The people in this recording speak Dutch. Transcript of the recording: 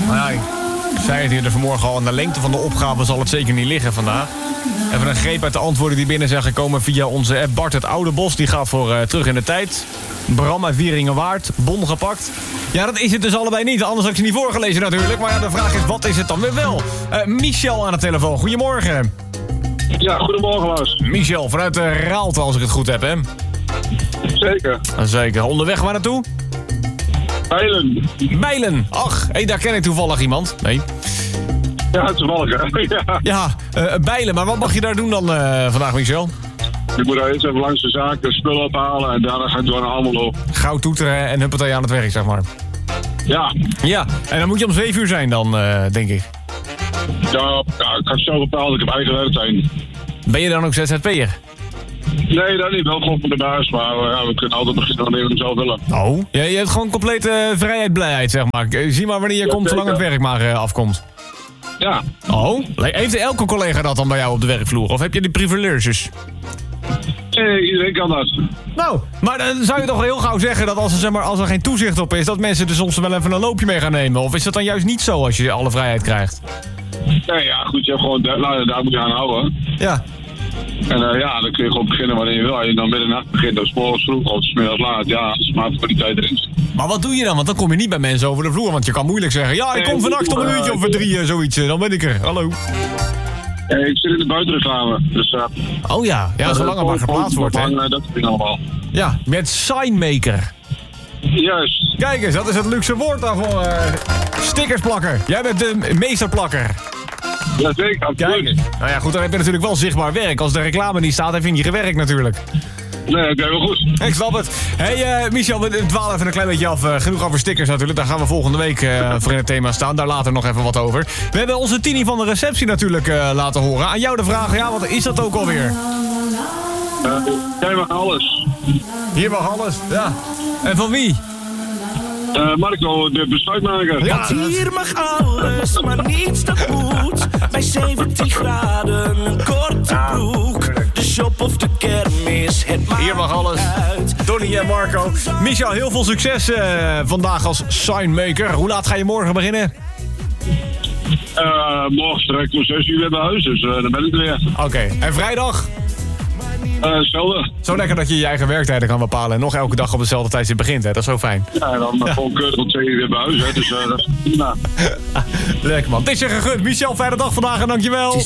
Nou ja, ik zei het hier vanmorgen al. Aan de lengte van de opgave zal het zeker niet liggen vandaag. Even een greep uit de antwoorden die binnen zijn gekomen via onze app. Bart het Oude Bos, die gaat voor terug in de tijd. Bram uit Wieringenwaard, bon gepakt. Ja, dat is het dus allebei niet. Anders had ik ze niet voorgelezen natuurlijk. Maar ja, de vraag is, wat is het dan weer wel? Michel aan de telefoon, goedemorgen. Ja, goedemorgen Lars. Michel, vanuit Raalte als ik het goed heb, hè? Zeker. Zeker. Onderweg waar naartoe? Bijlen. Bijlen. Ach, daar ken ik toevallig iemand. Nee. Ja, toevallig hè. Ja. Ja, Bijlen. Maar wat mag je daar doen dan vandaag, Michel? Je moet eerst even langs de zaak de spullen ophalen en daarna ga ik door naar Almelo. Gauw toeteren en huppatee aan het werk, zeg maar. Ja. Ja, en dan moet je om 7 uur zijn dan, denk ik. Ja, ik ga het zo bepalen. Ik heb eigen werktuin. Ben je dan ook ZZP'er? Nee, dat niet. Wel gewoon voor de baas, maar we kunnen altijd beginnen wanneer we hem zelf willen. Oh? Ja, je hebt gewoon complete vrijheid, blijheid, zeg maar. Zie maar wanneer je komt, zolang het werk maar afkomt. Ja. Oh? Heeft elke collega dat dan bij jou op de werkvloer? Of heb je die privileges? Nee, iedereen kan dat. Nou, maar dan zou je toch heel gauw zeggen dat als er geen toezicht op is, dat mensen er soms wel even een loopje mee gaan nemen? Of is dat dan juist niet zo als je alle vrijheid krijgt? Nee, ja, goed. Je hebt gewoon deadline, daar moet je aan houden. Ja. En dan kun je gewoon beginnen wanneer je wil. Als je dan middernacht begint, of 's morgens vroeg of 's middags laat. Ja, als het maar voor die tijd erin zit. Maar wat doe je dan? Want dan kom je niet bij mensen over de vloer. Want je kan moeilijk zeggen, ja, ik kom vannacht om een uurtje of 3, zoiets. Dan ben ik er. Hallo. Ik zit in de buitenreclame. Dus, Oh ja, zolang er maar geplaatst wordt, hè. Dat vind ik allemaal. Ja, met signmaker. Juist. Kijk eens, dat is het luxe woord daarvoor. Stickersplakker. Jij bent de meesterplakker. Ja, zeker. Absoluut. Kijk. Nou ja, goed, dan heb je natuurlijk wel zichtbaar werk. Als de reclame niet staat, heb je niet gewerkt natuurlijk. Nee, oké, wel goed. Ik snap het. Hey Michel, we dwalen even een klein beetje af. Genoeg over stickers natuurlijk. Daar gaan we volgende week voor in het thema staan. Daar later nog even wat over. We hebben onze Tini van de receptie natuurlijk laten horen. Aan jou de vraag, ja, wat is dat ook alweer? Jij mag alles. Hier mag alles, ja. En van wie? Marco, de besluitmaker. Ja, Hier mag alles, maar niets dat moet. Bij 17 graden, een korte broek. De shop of de kermis, het maakt hier mag alles. uit. Donnie en Marco. Michel, heel veel succes vandaag als signmaker. Hoe laat ga je morgen beginnen? Morgen direct om 6 uur weer bij huis, dus dan ben ik er weer. Oké, en vrijdag? Hetzelfde. Zo lekker dat je je eigen werktijden kan bepalen en nog elke dag op dezelfde tijdstip begint, hè? Dat is zo fijn. Ja, en dan gewoon keurig om 2 uur weer bij huis, hè, dus dat is prima. Lekker man. Dit is je gegund. Michel, fijne dag vandaag en dankjewel.